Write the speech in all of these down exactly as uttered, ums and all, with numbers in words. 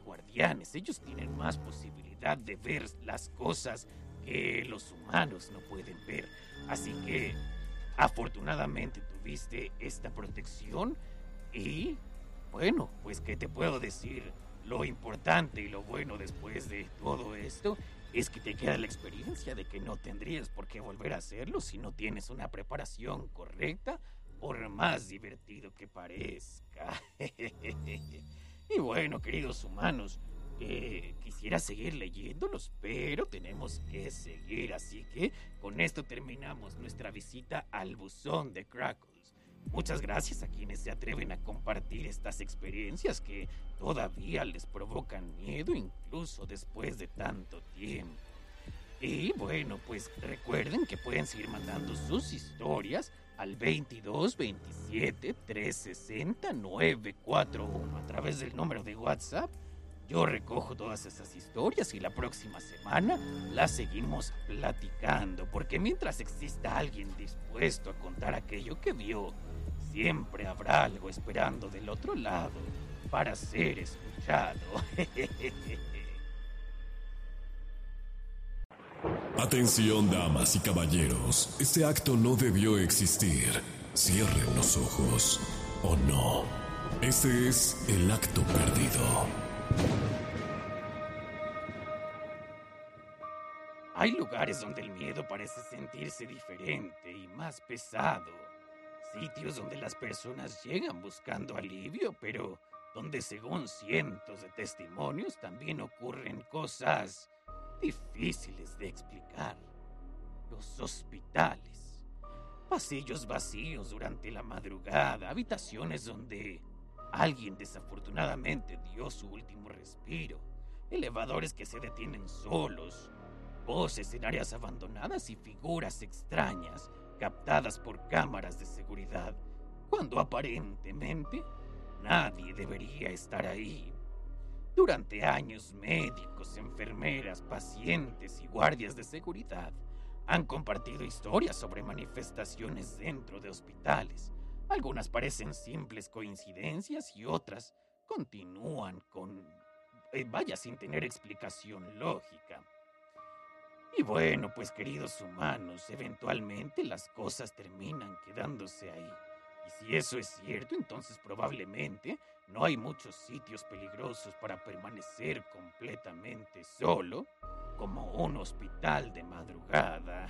guardianes. Ellos tienen más posibilidad de ver las cosas que los humanos no pueden ver. Así que, afortunadamente, tuviste esta protección y, bueno, pues, ¿qué te puedo decir? Lo importante y lo bueno después de todo esto es que te queda la experiencia de que no tendrías por qué volver a hacerlo si no tienes una preparación correcta, por más divertido que parezca. Y bueno, queridos humanos, eh, quisiera seguir leyéndolos, pero tenemos que seguir, así que con esto terminamos nuestra visita al buzón de Crackles. Muchas gracias a quienes se atreven a compartir estas experiencias que todavía les provocan miedo incluso después de tanto tiempo. Y bueno, pues recuerden que pueden seguir mandando sus historias al veintidós veintisiete trescientos sesenta novecientos cuarenta y uno a través del número de WhatsApp. Yo recojo todas esas historias y la próxima semana las seguimos platicando, porque mientras exista alguien dispuesto a contar aquello que vio, siempre habrá algo esperando del otro lado para ser escuchado. Atención, damas y caballeros, este acto no debió existir. Cierren los ojos, o no. Este es el acto perdido. Hay lugares donde el miedo parece sentirse diferente y más pesado. Sitios donde las personas llegan buscando alivio, pero donde según cientos de testimonios también ocurren cosas difíciles de explicar. Los hospitales. Pasillos vacíos durante la madrugada, habitaciones donde alguien desafortunadamente dio su último respiro, elevadores que se detienen solos, voces en áreas abandonadas y figuras extrañas captadas por cámaras de seguridad, cuando aparentemente nadie debería estar ahí. Durante años, médicos, enfermeras, pacientes y guardias de seguridad han compartido historias sobre manifestaciones dentro de hospitales. Algunas parecen simples coincidencias y otras continúan con... Eh, vaya, sin tener explicación lógica. Y bueno, pues queridos humanos, eventualmente las cosas terminan quedándose ahí. Y si eso es cierto, entonces probablemente no hay muchos sitios peligrosos para permanecer completamente solo, como un hospital de madrugada.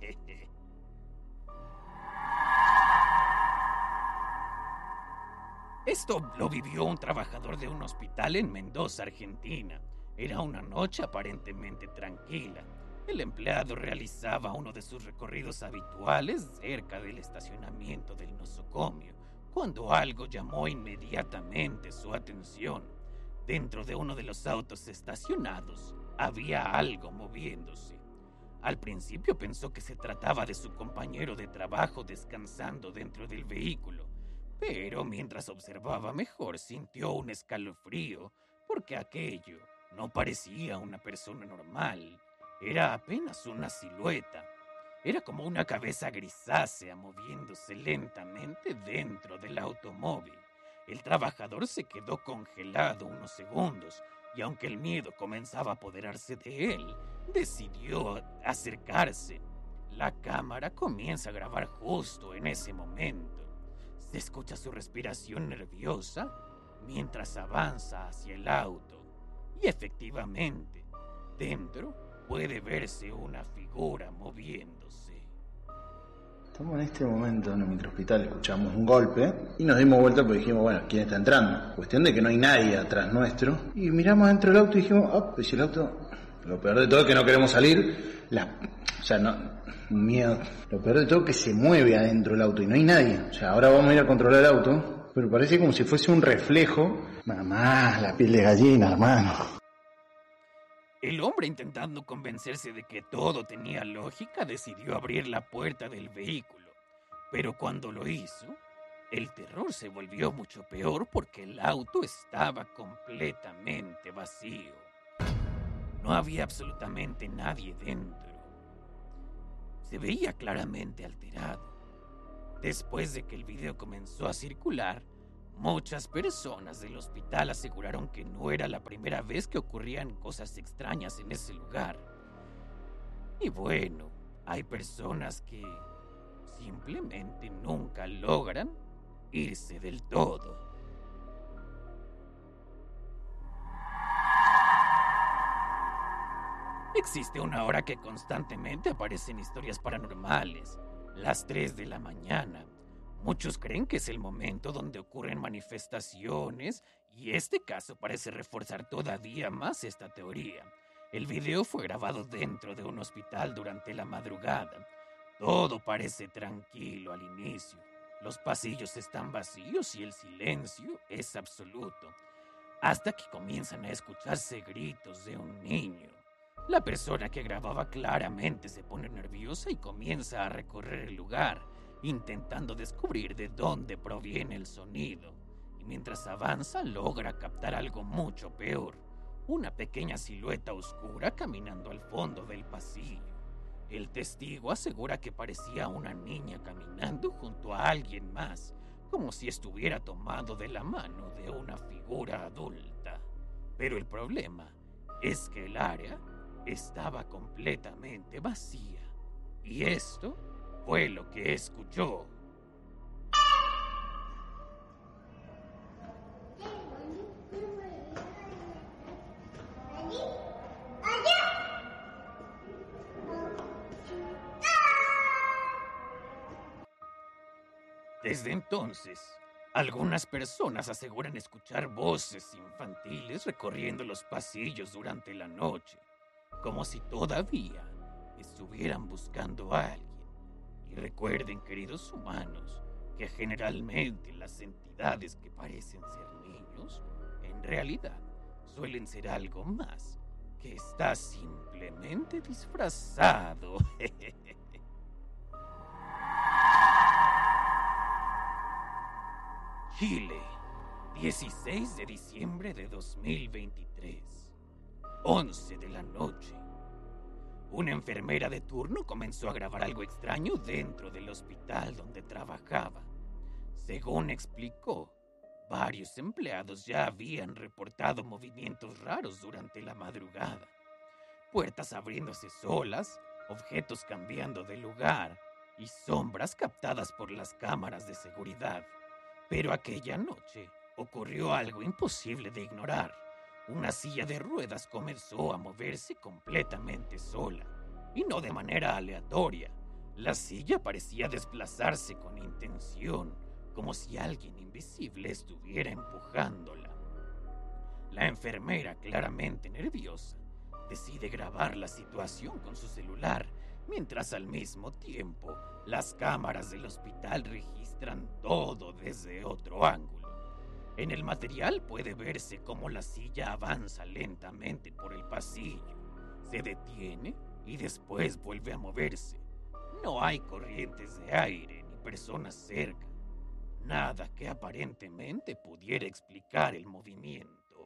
Esto lo vivió un trabajador de un hospital en Mendoza, Argentina. Era una noche aparentemente tranquila. El empleado realizaba uno de sus recorridos habituales cerca del estacionamiento del nosocomio, cuando algo llamó inmediatamente su atención. Dentro de uno de los autos estacionados había algo moviéndose. Al principio pensó que se trataba de su compañero de trabajo descansando dentro del vehículo, pero mientras observaba mejor sintió un escalofrío porque aquello no parecía una persona normal. Era apenas una silueta. Era como una cabeza grisácea moviéndose lentamente dentro del automóvil. El trabajador se quedó congelado unos segundos y aunque el miedo comenzaba a apoderarse de él, decidió acercarse. La cámara comienza a grabar justo en ese momento. Se escucha su respiración nerviosa mientras avanza hacia el auto. Y efectivamente, dentro puede verse una figura moviéndose. Estamos en este momento en el microhospital, escuchamos un golpe y nos dimos vuelta porque dijimos, bueno, ¿quién está entrando? Cuestión de que no hay nadie atrás nuestro. Y miramos dentro del auto y dijimos, ah, pues si el auto... Lo peor de todo es que no queremos salir. La... O sea, no... Miedo. Lo peor de todo es que se mueve adentro del auto y no hay nadie. O sea, ahora vamos a ir a controlar el auto, pero parece como si fuese un reflejo. Mamá, la piel de gallina, hermano. El hombre, intentando convencerse de que todo tenía lógica, decidió abrir la puerta del vehículo. Pero cuando lo hizo, el terror se volvió mucho peor porque el auto estaba completamente vacío. No había absolutamente nadie dentro. Se veía claramente alterado. Después de que el video comenzó a circular, Muchas personas del hospital aseguraron que no era la primera vez que ocurrían cosas extrañas en ese lugar. Y bueno, hay personas que simplemente nunca logran irse del todo. Existe una hora que constantemente aparecen historias paranormales, las tres de la mañana. Muchos creen que es el momento donde ocurren manifestaciones y este caso parece reforzar todavía más esta teoría. El video fue grabado dentro de un hospital durante la madrugada. Todo parece tranquilo al inicio. Los pasillos están vacíos y el silencio es absoluto, hasta que comienzan a escucharse gritos de un niño. La persona que grababa claramente se pone nerviosa y comienza a recorrer el lugar, intentando descubrir de dónde proviene el sonido. Y mientras avanza, logra captar algo mucho peor: una pequeña silueta oscura caminando al fondo del pasillo. El testigo asegura que parecía una niña caminando junto a alguien más, como si estuviera tomado de la mano de una figura adulta. Pero el problema es que el área estaba completamente vacía. Y esto fue lo que escuchó. Desde entonces, algunas personas aseguran escuchar voces infantiles recorriendo los pasillos durante la noche, como si todavía estuvieran buscando a alguien. Y recuerden, queridos humanos, que generalmente las entidades que parecen ser niños, en realidad suelen ser algo más, que está simplemente disfrazado. Chile, dieciséis de diciembre de dos mil veintitrés, once de la noche. Una enfermera de turno comenzó a grabar algo extraño dentro del hospital donde trabajaba. Según explicó, varios empleados ya habían reportado movimientos raros durante la madrugada. Puertas abriéndose solas, objetos cambiando de lugar y sombras captadas por las cámaras de seguridad. Pero aquella noche ocurrió algo imposible de ignorar. Una silla de ruedas comenzó a moverse completamente sola, y no de manera aleatoria. La silla parecía desplazarse con intención, como si alguien invisible estuviera empujándola. La enfermera, claramente nerviosa, decide grabar la situación con su celular, mientras al mismo tiempo las cámaras del hospital registran todo desde otro ángulo. En el material puede verse cómo la silla avanza lentamente por el pasillo, se detiene y después vuelve a moverse. No hay corrientes de aire ni personas cerca, nada que aparentemente pudiera explicar el movimiento.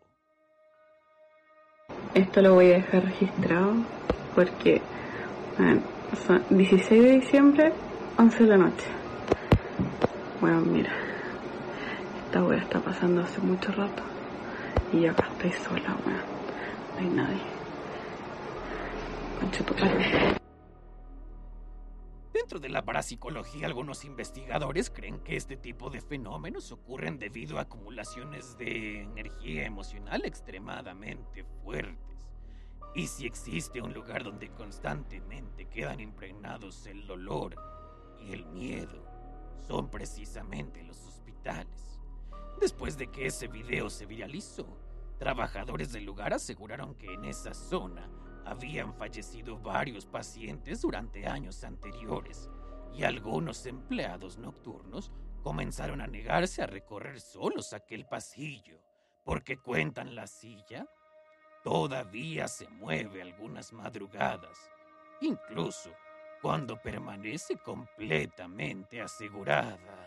Esto lo voy a dejar registrado porque bueno, son dieciséis de diciembre, once de la noche. Bueno, mira, esta wea está pasando hace mucho rato y yo acá estoy sola, weón. No hay nadie. Concha tu madre. Dentro de la parapsicología, algunos investigadores creen que este tipo de fenómenos ocurren debido a acumulaciones de energía emocional extremadamente fuertes. Y si existe un lugar donde constantemente quedan impregnados el dolor y el miedo, son precisamente los hospitales. Después de que ese video se viralizó, trabajadores del lugar aseguraron que en esa zona habían fallecido varios pacientes durante años anteriores, y algunos empleados nocturnos comenzaron a negarse a recorrer solos aquel pasillo, porque cuentan la silla todavía se mueve algunas madrugadas, incluso cuando permanece completamente asegurada.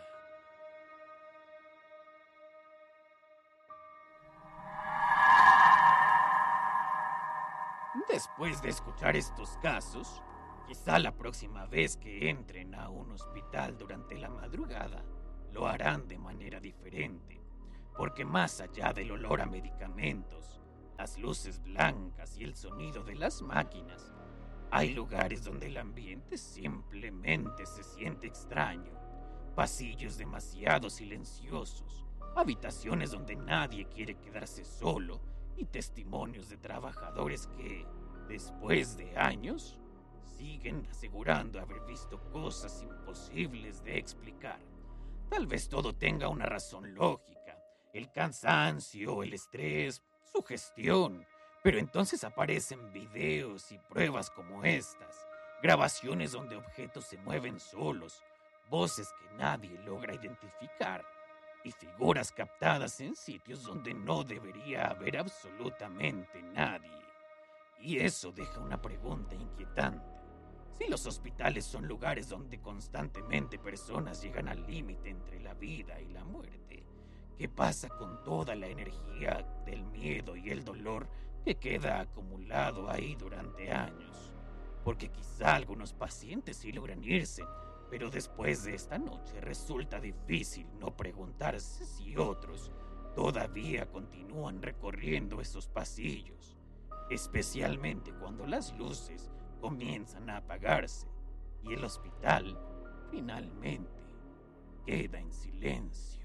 Después de escuchar estos casos, quizá la próxima vez que entren a un hospital durante la madrugada, lo harán de manera diferente. Porque más allá del olor a medicamentos, las luces blancas y el sonido de las máquinas, hay lugares donde el ambiente simplemente se siente extraño. Pasillos demasiado silenciosos, habitaciones donde nadie quiere quedarse solo y testimonios de trabajadores que, después de años, siguen asegurando haber visto cosas imposibles de explicar. Tal vez todo tenga una razón lógica, el cansancio, el estrés, su gestión, pero entonces aparecen videos y pruebas como estas, grabaciones donde objetos se mueven solos, voces que nadie logra identificar y figuras captadas en sitios donde no debería haber absolutamente nadie. Y eso deja una pregunta inquietante. Si los hospitales son lugares donde constantemente personas llegan al límite entre la vida y la muerte, ¿qué pasa con toda la energía del miedo y el dolor que queda acumulado ahí durante años? Porque quizá algunos pacientes sí logran irse, pero después de esta noche resulta difícil no preguntarse si otros todavía continúan recorriendo esos pasillos, especialmente cuando las luces comienzan a apagarse y el hospital finalmente queda en silencio.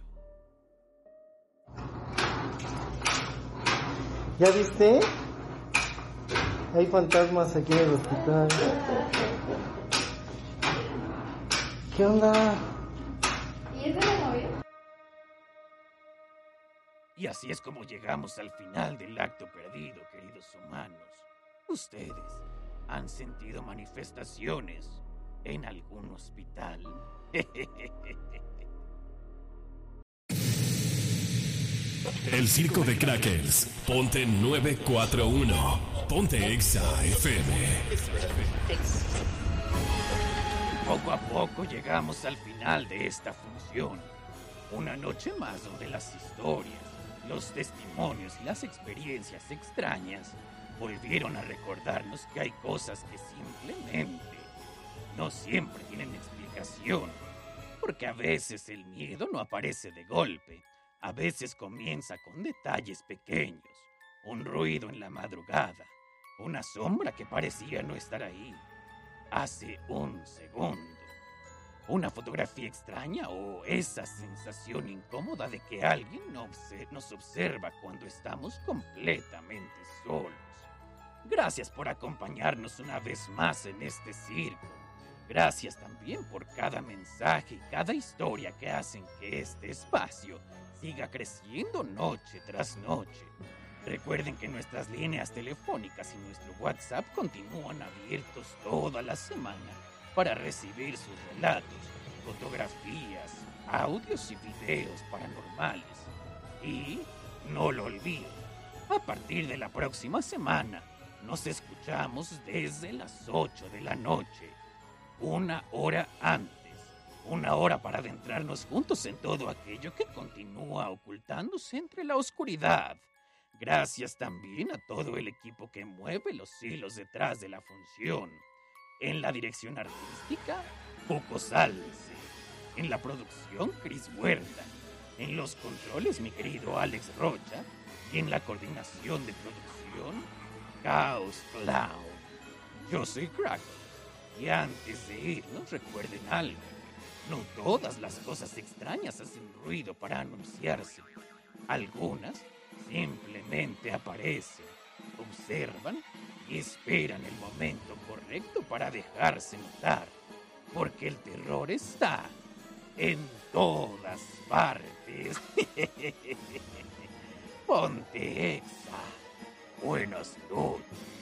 ¿Ya viste? Hay fantasmas aquí en el hospital. ¿Qué onda? ¿Y es de la novia? Y así es como llegamos al final del acto perdido, queridos humanos. ¿Ustedes han sentido manifestaciones en algún hospital? El circo de Crackers. Ponte nueve cuatro uno. Ponte Exa F M. Poco a poco llegamos al final de esta función. Una noche más donde las historias, los testimonios y las experiencias extrañas volvieron a recordarnos que hay cosas que simplemente no siempre tienen explicación. Porque a veces el miedo no aparece de golpe. A veces comienza con detalles pequeños, un ruido en la madrugada, una sombra que parecía no estar ahí hace un segundo, una fotografía extraña o esa sensación incómoda de que alguien nos observa cuando estamos completamente solos. Gracias por acompañarnos una vez más en este circo. Gracias también por cada mensaje y cada historia que hacen que este espacio siga creciendo noche tras noche. Recuerden que nuestras líneas telefónicas y nuestro WhatsApp continúan abiertos toda la semana para recibir sus relatos, fotografías, audios y videos paranormales. Y no lo olviden, a partir de la próxima semana nos escuchamos desde las ocho de la noche, una hora antes. Una hora para adentrarnos juntos en todo aquello que continúa ocultándose entre la oscuridad. Gracias también a todo el equipo que mueve los hilos detrás de la función. En la dirección artística, Coco Salce. En la producción, Chris Huerta. En los controles, mi querido Alex Rocha. Y en la coordinación de producción, Chaos Clown. Yo soy Cracker. Y antes de irnos, recuerden algo. No todas las cosas extrañas hacen ruido para anunciarse. Algunas simplemente aparecen, observan y esperan el momento correcto para dejarse notar. Porque el terror está en todas partes. Ponte Exa. Buenas noches.